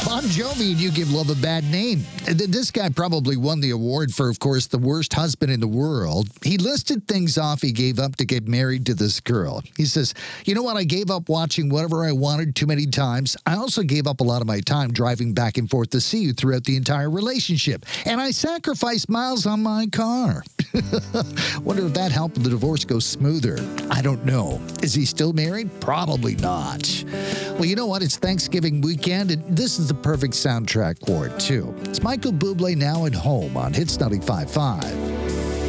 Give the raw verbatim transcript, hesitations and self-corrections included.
Bon Jovi and You Give Love a Bad Name. This guy probably won the award for, of course, the worst husband in the world. He listed things off he gave up to get married to this girl. He says, you know what? I gave up watching whatever I wanted too many times. I also gave up a lot of my time driving back and forth to see you throughout the entire relationship. And I sacrificed miles on my car. Wonder if that helped the divorce go smoother. I don't know. Is he still married? Probably not. Well, you know what? It's Thanksgiving weekend, and this is the perfect soundtrack for it, too. It's Michael Bublé Now at Home on Hits ninety-five point five.